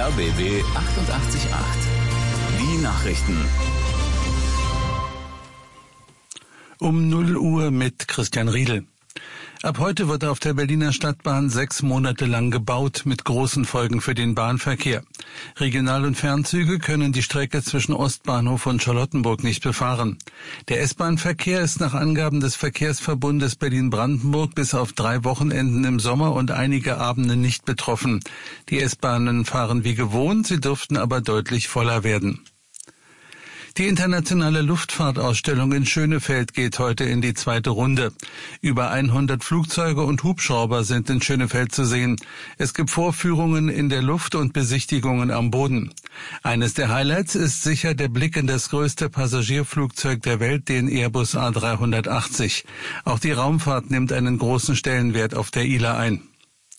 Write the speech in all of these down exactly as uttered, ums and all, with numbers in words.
R B B achtundachtzig Komma acht. Die Nachrichten. Um null Uhr mit Christian Riedel. Ab heute wird auf der Berliner Stadtbahn sechs Monate lang gebaut, mit großen Folgen für den Bahnverkehr. Regional- und Fernzüge können die Strecke zwischen Ostbahnhof und Charlottenburg nicht befahren. Der S-Bahn-Verkehr ist nach Angaben des Verkehrsverbundes Berlin-Brandenburg bis auf drei Wochenenden im Sommer und einige Abende nicht betroffen. Die S-Bahnen fahren wie gewohnt, sie dürften aber deutlich voller werden. Die internationale Luftfahrtausstellung in Schönefeld geht heute in die zweite Runde. Über hundert Flugzeuge und Hubschrauber sind in Schönefeld zu sehen. Es gibt Vorführungen in der Luft und Besichtigungen am Boden. Eines der Highlights ist sicher der Blick in das größte Passagierflugzeug der Welt, den Airbus A dreihundertachtzig. Auch die Raumfahrt nimmt einen großen Stellenwert auf der I L A ein.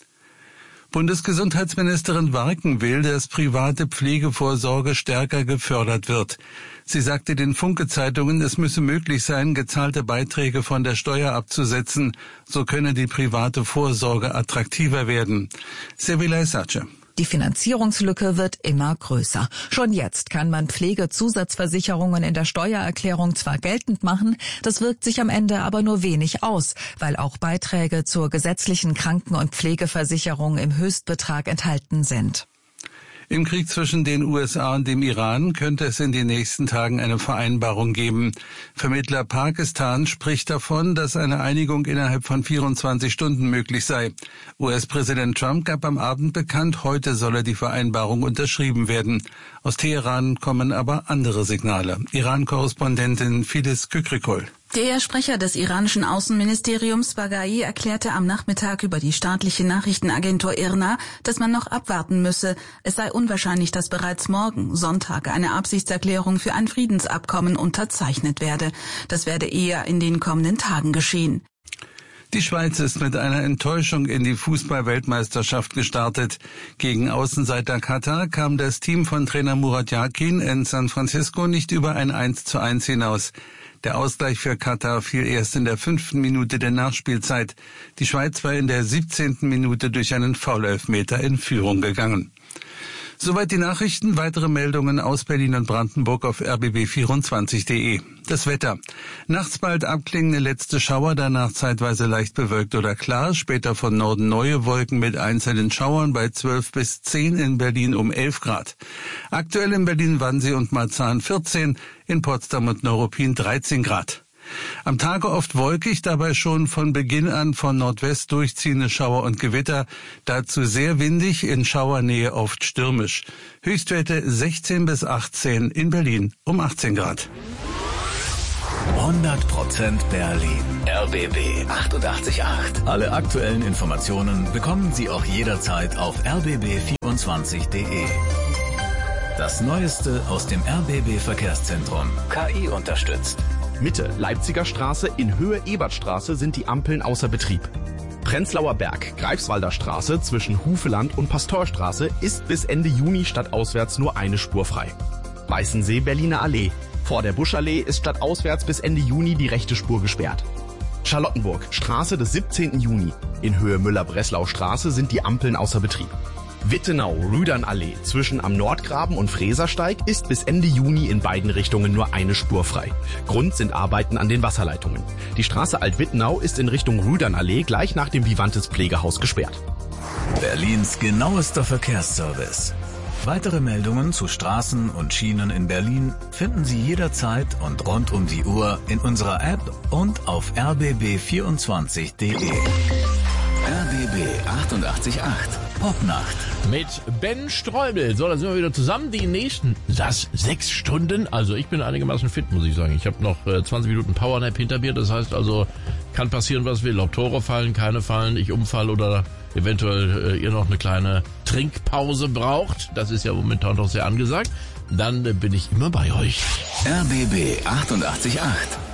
Bundesgesundheitsministerin Warken will, dass private Pflegevorsorge stärker gefördert wird. Sie sagte den Funke-Zeitungen, es müsse möglich sein, gezahlte Beiträge von der Steuer abzusetzen. So könne die private Vorsorge attraktiver werden. Sevilay Sace. Die Finanzierungslücke wird immer größer. Schon jetzt kann man Pflegezusatzversicherungen in der Steuererklärung zwar geltend machen, das wirkt sich am Ende aber nur wenig aus, weil auch Beiträge zur gesetzlichen Kranken- und Pflegeversicherung im Höchstbetrag enthalten sind. Im Krieg zwischen den U S A und dem Iran könnte es in den nächsten Tagen eine Vereinbarung geben. Vermittler Pakistan spricht davon, dass eine Einigung innerhalb von vierundzwanzig Stunden möglich sei. U S-Präsident Trump gab am Abend bekannt, heute solle die Vereinbarung unterschrieben werden. Aus Teheran kommen aber andere Signale. Iran-Korrespondentin Filiz Kükrikol. Der Sprecher des iranischen Außenministeriums Baghai erklärte am Nachmittag über die staatliche Nachrichtenagentur I R N A, dass man noch abwarten müsse. Es sei unwahrscheinlich, dass bereits morgen, Sonntag, eine Absichtserklärung für ein Friedensabkommen unterzeichnet werde. Das werde eher in den kommenden Tagen geschehen. Die Schweiz ist mit einer Enttäuschung in die Fußball-Weltmeisterschaft gestartet. Gegen Außenseiter Katar kam das Team von Trainer Murat Yakin in San Francisco nicht über ein eins zu eins hinaus. Der Ausgleich für Katar fiel erst in der fünften Minute der Nachspielzeit. Die Schweiz war in der siebzehnten Minute durch einen Foulelfmeter in Führung gegangen. Soweit die Nachrichten. Weitere Meldungen aus Berlin und Brandenburg auf R B B vierundzwanzig Punkt de. Das Wetter. Nachts bald abklingende letzte Schauer, danach zeitweise leicht bewölkt oder klar. Später von Norden neue Wolken mit einzelnen Schauern bei zwölf bis zehn, in Berlin um elf Grad. Aktuell in Berlin-Wannsee und Marzahn vierzehn, in Potsdam und Neuruppin dreizehn Grad. Am Tage oft wolkig, dabei schon von Beginn an von Nordwest durchziehende Schauer und Gewitter, dazu sehr windig, in Schauernähe oft stürmisch. Höchstwerte sechzehn bis achtzehn, in Berlin um achtzehn Grad. hundert Prozent Berlin. R B B achtundachtzig Komma acht. Alle aktuellen Informationen bekommen Sie auch jederzeit auf R B B vierundzwanzig Punkt de. Das Neueste aus dem R B B Verkehrszentrum. K I unterstützt. Mitte Leipziger Straße, in Höhe Ebertstraße sind die Ampeln außer Betrieb. Prenzlauer Berg, Greifswalder Straße zwischen Hufeland und Pastorstraße ist bis Ende Juni stadtauswärts nur eine Spur frei. Weißensee, Berliner Allee. Vor der Buschallee ist stadtauswärts bis Ende Juni die rechte Spur gesperrt. Charlottenburg, Straße des siebzehnten Juni. In Höhe Müller-Breslau-Straße sind die Ampeln außer Betrieb. Wittenau, Rüdernallee zwischen am Nordgraben und Fräsersteig ist bis Ende Juni in beiden Richtungen nur eine Spur frei. Grund sind Arbeiten an den Wasserleitungen. Die Straße Alt-Wittenau ist in Richtung Rüdernallee gleich nach dem Vivantes Pflegehaus gesperrt. Berlins genauester Verkehrsservice. Weitere Meldungen zu Straßen und Schienen in Berlin finden Sie jederzeit und rund um die Uhr in unserer App und auf R B B vierundzwanzig Punkt de. R B B achtundachtzig Komma acht. Popnacht. Mit Ben Streubel. So, dann sind wir wieder zusammen. Die nächsten, das sechs Stunden. Also ich bin einigermaßen fit, muss ich sagen. Ich habe noch äh, zwanzig Minuten Powernap hinter mir. Das heißt also, kann passieren, was will. Ob Tore fallen, keine fallen, ich umfall oder eventuell äh, ihr noch eine kleine Trinkpause braucht. Das ist ja momentan doch sehr angesagt. Dann äh, bin ich immer bei euch. R B B achtundachtzig Komma acht.